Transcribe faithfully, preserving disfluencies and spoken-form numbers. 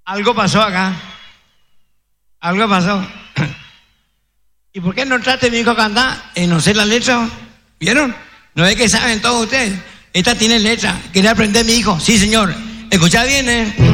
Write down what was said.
Algo pasó acá. Algo pasó. ¿Y por qué no trate mi hijo a cantar y no sé la letra? ¿Vieron? No es que saben todos ustedes. Esta tiene letra. ¿Quiere aprender mi hijo? Sí, señor. Escucha bien, ¿eh?